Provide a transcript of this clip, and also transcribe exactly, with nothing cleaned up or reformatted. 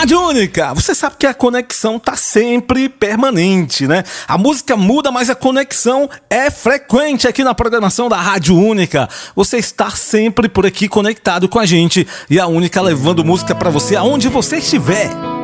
Rádio Única, você sabe que a conexão tá sempre permanente, né? A música muda, mas a conexão é frequente aqui na programação da Rádio Única. Você está sempre por aqui conectado com a gente e a Única levando música pra você aonde você estiver.